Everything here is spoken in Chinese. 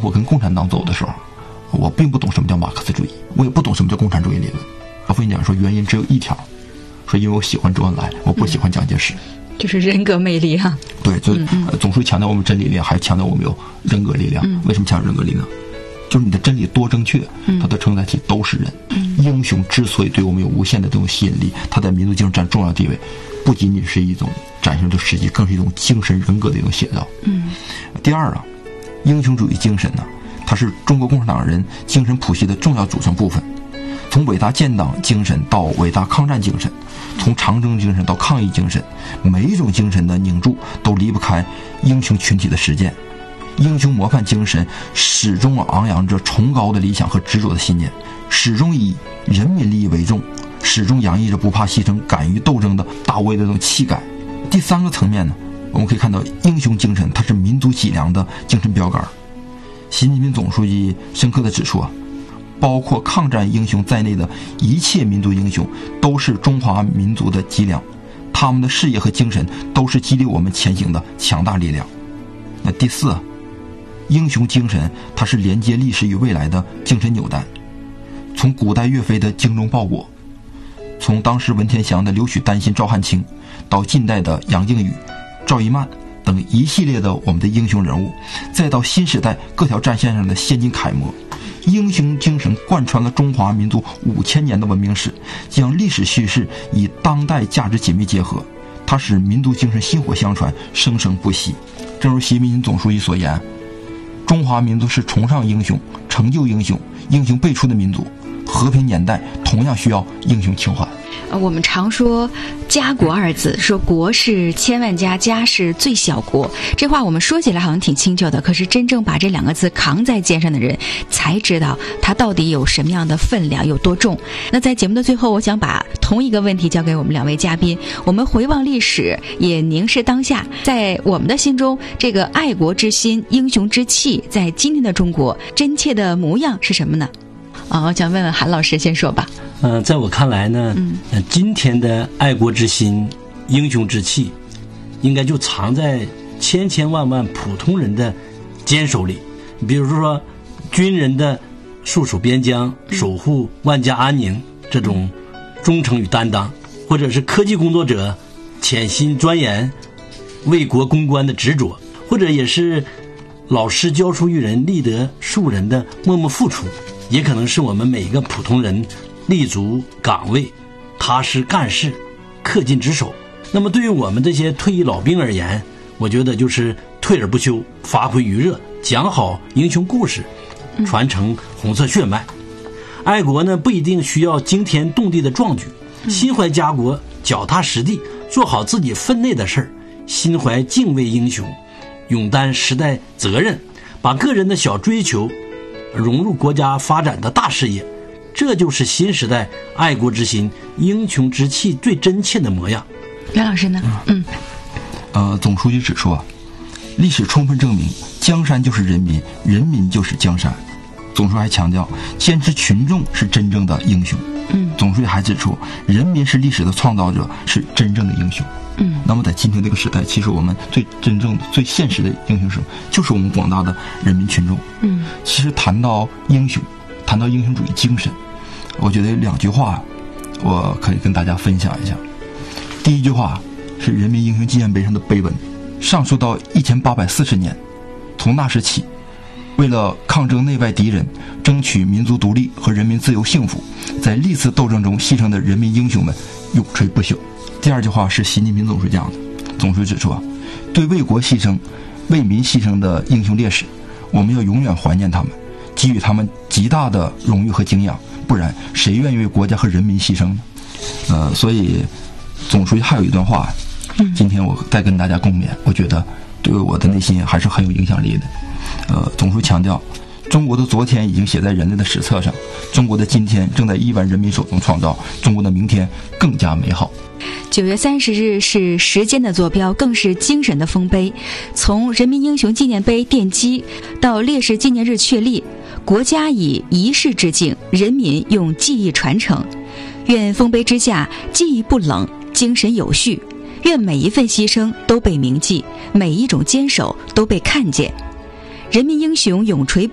我跟共产党走的时候，我并不懂什么叫马克思主义，我也不懂什么叫共产主义理论。我跟你讲说原因只有一条，说因为我喜欢周恩来，我不喜欢蒋介石。 就是人格魅力啊。 对，就总书记强调我们真理力量，还强调我们有人格力量。为什么强调人格力量？就是你的真理多正确，它的承载体都是人。英雄之所以对我们有无限的这种吸引力，它在民族精神占重要地位，不仅仅是一种展现的实际，更是一种精神人格的一种写照。第二啊，英雄主义精神呢，它是中国共产党人精神谱系的重要组成部分。从伟大建党精神到伟大抗战精神，从长征精神到抗疫精神，每一种精神的凝铸都离不开英雄群体的实践。英雄模范精神始终昂扬着崇高的理想和执着的信念，始终以人民利益为重，始终洋溢着不怕牺牲、敢于斗争的大无畏的这种气概。第三个层面呢，我们可以看到英雄精神它是民族脊梁的精神标杆。习近平总书记深刻地指出包括抗战英雄在内的一切民族英雄都是中华民族的脊梁，他们的事业和精神都是激励我们前行的强大力量。那第四，英雄精神它是连接历史与未来的精神纽带。从古代岳飞的精忠报国，从当时文天祥的留取丹心赵汉卿，到近代的杨靖宇、赵一曼等一系列的我们的英雄人物，再到新时代各条战线上的先进楷模，英雄精神贯穿了中华民族5000年的文明史，将历史叙事与当代价值紧密结合，它使民族精神薪火相传，生生不息。正如习近平总书记所言，中华民族是崇尚英雄、成就英雄、英雄辈出的民族，和平年代同样需要英雄情怀。 我们常说家国二字，说国是千万家，家是最小国，这话我们说起来好像挺轻巧的，可是真正把这两个字扛在肩上的人才知道它到底有什么样的分量，有多重。那在节目的最后，我想把同一个问题交给我们两位嘉宾，我们回望历史，也凝视当下，在我们的心中，这个爱国之心、英雄之气在今天的中国真切的模样是什么呢？我想问问韩老师先说吧。 在我看来呢，今天的爱国之心、英雄之气，应该就藏在千千万万普通人的坚守里。比如说，军人的戍守边疆、守护万家安宁这种忠诚与担当，或者是科技工作者潜心钻研、为国攻关的执着，或者也是老师教书育人、立德树人的默默付出，也可能是我们每一个普通人立足岗位、踏实干事、恪尽职守。那么对于我们这些退役老兵而言，我觉得就是退而不休，发挥余热，讲好英雄故事，传承红色血脉。爱国呢，不一定需要惊天动地的壮举，心怀家国，脚踏实地，做好自己分内的事儿，心怀敬畏英雄，勇担时代责任，把个人的小追求融入国家发展的大事业，这就是新时代爱国之心、英雄之气最真切的模样。 袁老师呢？ 总书记指出历史充分证明，江山就是人民，人民就是江山。总书记还强调，坚持群众是真正的英雄。总书记还指出，人民是历史的创造者，是真正的英雄。那么在今天这个时代，其实我们最真正的、最现实的英雄就是我们广大的人民群众。其实谈到英雄，谈到英雄主义精神，我觉得有2句话我可以跟大家分享一下。第一句话是人民英雄纪念碑上的碑文，上溯到1840年，从那时起，为了抗争内外敌人，争取民族独立和人民自由幸福，在历次斗争中牺牲的人民英雄们永垂不朽。第二句话是习近平总书记讲的，总书记指出对为国牺牲、为民牺牲的英雄烈士，我们要永远怀念他们，给予他们极大的荣誉和敬仰，不然谁愿意为国家和人民牺牲呢？所以总书记还有一段话，今天我再跟大家共勉，我觉得对我的内心还是很有影响力的。总书记强调，中国的昨天已经写在人类的史册上，中国的今天正在亿万人民手中创造，中国的明天更加美好。 9月30日是时间的坐标，更是精神的丰碑。从人民英雄纪念碑奠基到烈士纪念日确立，国家以仪式致敬，人民用记忆传承。愿丰碑之下记忆不冷，精神有序。愿每一份牺牲都被铭记，每一种坚守都被看见。人民英雄永垂